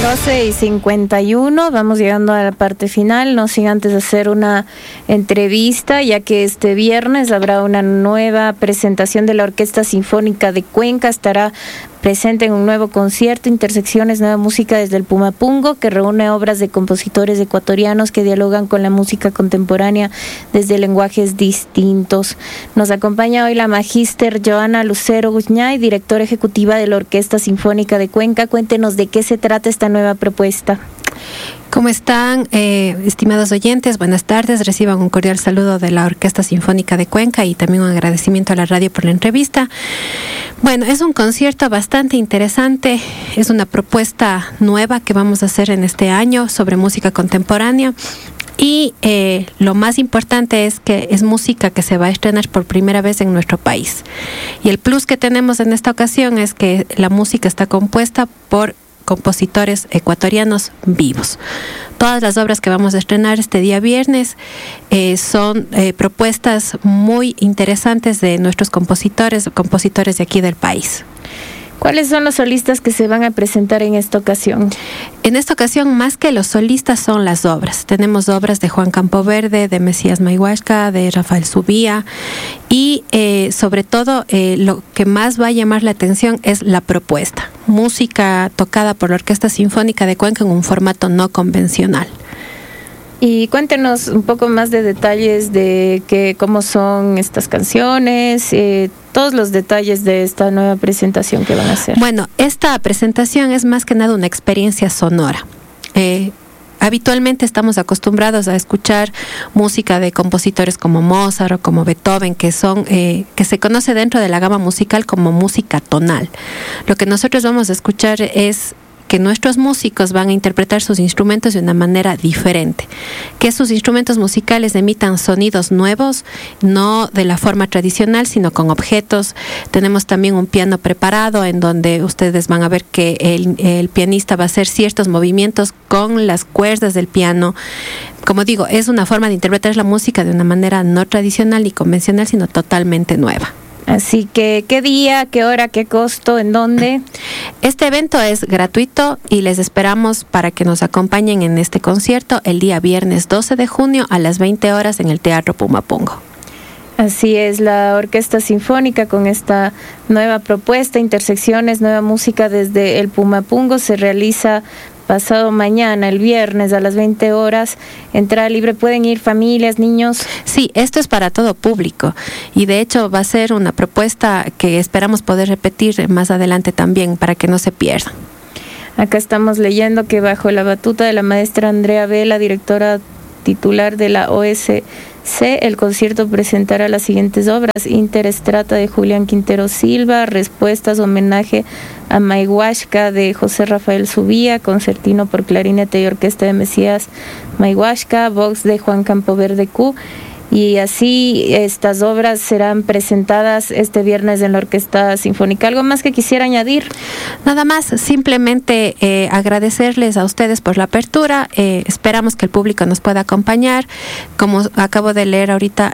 12:51, vamos llegando a la parte final, no sin antes hacer una entrevista, ya que este viernes habrá una nueva presentación de la Orquesta Sinfónica de Cuenca. Estará presente en un nuevo concierto, Intersecciones, Nueva Música desde el Pumapungo, que reúne obras de compositores ecuatorianos que dialogan con la música contemporánea desde lenguajes distintos. Nos acompaña hoy la magíster Joana Lucero Guñay, directora ejecutiva de la Orquesta Sinfónica de Cuenca. Cuéntenos de qué se trata esta nueva propuesta. ¿Cómo están, estimados oyentes? Buenas tardes. Reciban un cordial saludo de la Orquesta Sinfónica de Cuenca y también un agradecimiento a la radio por la entrevista. Bueno, es un concierto bastante interesante. Es una propuesta nueva que vamos a hacer en este año sobre música contemporánea. Y lo más importante es que es música que se va a estrenar por primera vez en nuestro país. Y el plus que tenemos en esta ocasión es que la música está compuesta por compositores ecuatorianos vivos. Todas las obras que vamos a estrenar este día viernes son propuestas muy interesantes de nuestros compositores de aquí del país. ¿Cuáles son los solistas que se van a presentar en esta ocasión? En esta ocasión, más que los solistas, son las obras. Tenemos obras de Juan Campoverde, de Mesías Mayhuasca, de Rafael Zubía y sobre todo lo que más va a llamar la atención es la propuesta. Música tocada por la Orquesta Sinfónica de Cuenca en un formato no convencional. Y cuéntenos un poco más de detalles de cómo son estas canciones, todos los detalles de esta nueva presentación que van a hacer. Bueno, esta presentación es más que nada una experiencia sonora. Habitualmente estamos acostumbrados a escuchar música de compositores como Mozart o como Beethoven, que se conoce dentro de la gama musical como música tonal. Lo que nosotros vamos a escuchar es que nuestros músicos van a interpretar sus instrumentos de una manera diferente, que sus instrumentos musicales emitan sonidos nuevos, no de la forma tradicional, sino con objetos. Tenemos también un piano preparado en donde ustedes van a ver que el pianista va a hacer ciertos movimientos con las cuerdas del piano. Como digo, es una forma de interpretar la música de una manera no tradicional ni convencional, sino totalmente nueva. Así que, ¿qué día, qué hora, qué costo, en dónde? Este evento es gratuito y les esperamos para que nos acompañen en este concierto el día viernes 12 de junio a las 20 horas en el Teatro Pumapungo. Así es, la Orquesta Sinfónica con esta nueva propuesta, Intersecciones, Nueva Música desde el Pumapungo, se realiza pasado mañana, el viernes a las 20 horas, entrada libre. ¿Pueden ir familias, niños? Sí, esto es para todo público y de hecho va a ser una propuesta que esperamos poder repetir más adelante también para que no se pierdan. Acá estamos leyendo que bajo la batuta de la maestra Andrea Vela, directora titular de la OSC, el concierto presentará las siguientes obras: Interestrata de Julián Quintero Silva, Respuestas, homenaje a Mayhuasca de José Rafael Zubía, concertino por clarinete y orquesta de Mesías Mayhuasca, Vox de Juan Campoverde Q. Y así estas obras serán presentadas este viernes en la Orquesta Sinfónica. ¿Algo más que quisiera añadir? Nada más, simplemente agradecerles a ustedes por la apertura. Esperamos que el público nos pueda acompañar. Como acabo de leer ahorita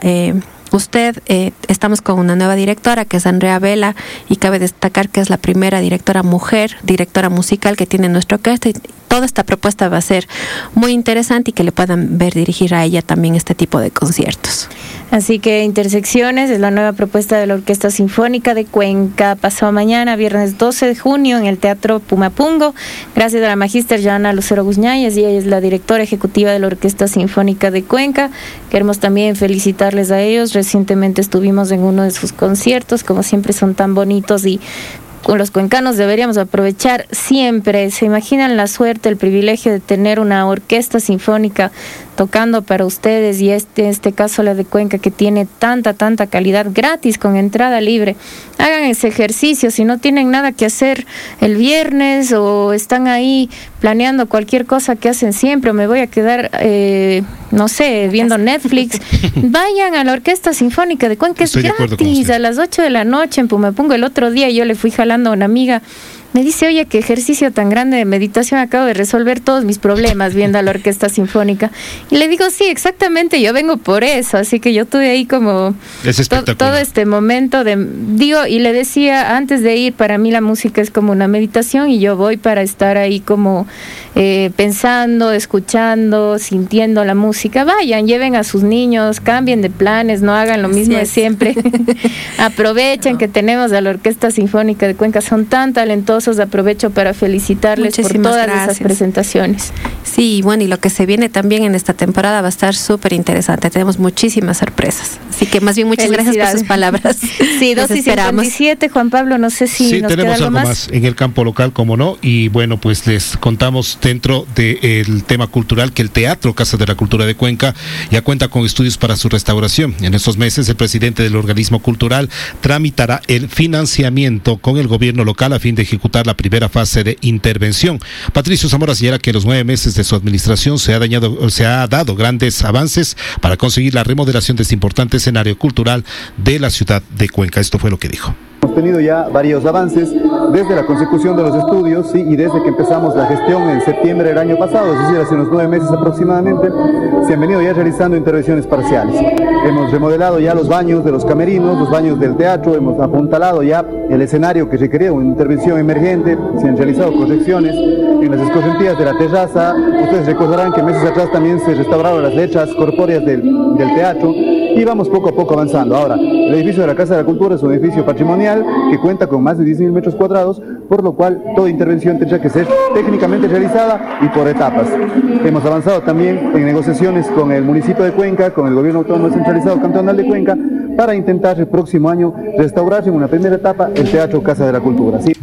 estamos con una nueva directora que es Andrea Vela, y cabe destacar que es la primera directora mujer, directora musical que tiene nuestra orquesta, y toda esta propuesta va a ser muy interesante y que le puedan ver dirigir a ella también este tipo de conciertos. Así que Intersecciones es la nueva propuesta de la Orquesta Sinfónica de Cuenca, pasado mañana, viernes 12 de junio, en el Teatro Pumapungo. Gracias a la magíster Joana Lucero Guñay, ella es la directora ejecutiva de la Orquesta Sinfónica de Cuenca. Queremos también felicitarles a ellos. Recientemente estuvimos en uno de sus conciertos, como siempre son tan bonitos y con los cuencanos deberíamos aprovechar siempre. ¿Se imaginan la suerte, el privilegio de tener una orquesta sinfónica tocando para ustedes, y en este caso la de Cuenca, que tiene tanta calidad, gratis, con entrada libre? Hagan ese ejercicio. Si no tienen nada que hacer el viernes o están ahí planeando cualquier cosa que hacen siempre, o me voy a quedar no sé, viendo Netflix, vayan a la Orquesta Sinfónica de Cuenca. Es gratis, a las 8 de la noche en Pumapungo. El otro día yo le fui jalando a una amiga me dice, oye, qué ejercicio tan grande de meditación, acabo de resolver todos mis problemas viendo a la Orquesta Sinfónica. Y le digo, sí, exactamente, yo vengo por eso, así que yo tuve ahí como todo este momento y le decía, antes de ir, para mí la música es como una meditación y yo voy para estar ahí como pensando, escuchando, sintiendo la música. Vayan, lleven a sus niños, cambien de planes, no hagan lo mismo de siempre. Aprovechen que tenemos a la Orquesta Sinfónica de Cuenca, son tan talentosos, aprovecho para felicitarles por todas esas presentaciones. Sí, bueno, y lo que se viene también en esta temporada va a estar súper interesante, tenemos muchísimas sorpresas, así que más bien muchas gracias por sus palabras. Sí, 2:57, Juan Pablo, no sé si nos tenemos queda algo más en el campo local, como no, y bueno, pues les contamos dentro del tema cultural que el Teatro Casa de la Cultura de Cuenca ya cuenta con estudios para su restauración. En estos meses el presidente del organismo cultural tramitará el financiamiento con el gobierno local a fin de ejecutar la primera fase de intervención. Patricio Zamora señala que en los 9 meses de su administración se ha dado grandes avances para conseguir la remodelación de este importante escenario cultural de la ciudad de Cuenca. Esto fue lo que dijo. Hemos tenido ya varios avances desde la consecución de los estudios, ¿sí? Y desde que empezamos la gestión en septiembre del año pasado, es decir, hace unos 9 meses aproximadamente, se han venido ya realizando intervenciones parciales. Hemos remodelado ya los baños de los camerinos, los baños del teatro, hemos apuntalado ya el escenario que requería una intervención emergente, se han realizado correcciones en las escorrentías de la terraza. Ustedes recordarán que meses atrás también se restauraron las lechas corpóreas del teatro y vamos poco a poco avanzando. Ahora, el edificio de la Casa de la Cultura es un edificio patrimonial que cuenta con más de 10.000 metros cuadrados, por lo cual toda intervención tendrá que ser técnicamente realizada y por etapas. Hemos avanzado también en negociaciones con el municipio de Cuenca, con el gobierno autónomo descentralizado cantonal de Cuenca, para intentar el próximo año restaurarse en una primera etapa el Teatro Casa de la Cultura. ¿Sí?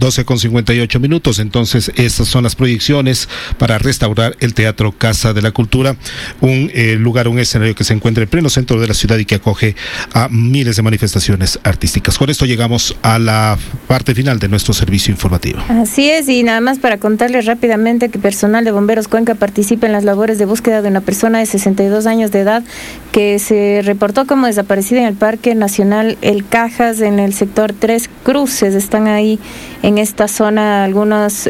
12:58, entonces estas son las proyecciones para restaurar el Teatro Casa de la Cultura, un escenario que se encuentra en pleno centro de la ciudad y que acoge a miles de manifestaciones artísticas. Con esto llegamos a la parte final de nuestro servicio informativo. Así es, y nada más para contarles rápidamente que personal de Bomberos Cuenca participa en las labores de búsqueda de una persona de 62 años de edad que se reportó como desaparecida en el Parque Nacional El Cajas, en el sector Tres Cruces. Están ahí en esta zona algunos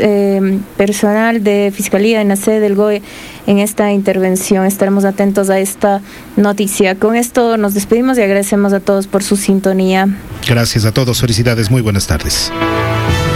personal de Fiscalía en la sede del GOE en esta intervención. Estaremos atentos a esta noticia. Con esto nos despedimos y agradecemos a todos por su sintonía. Gracias a todos, felicidades, muy buenas tardes.